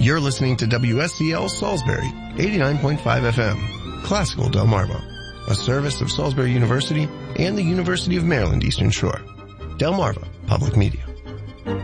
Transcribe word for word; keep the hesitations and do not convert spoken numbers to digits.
You're listening to W S C L Salisbury, eighty-nine point five F M, Classical Delmarva, a service of Salisbury University and the University of Maryland Eastern Shore. Delmarva Public Media.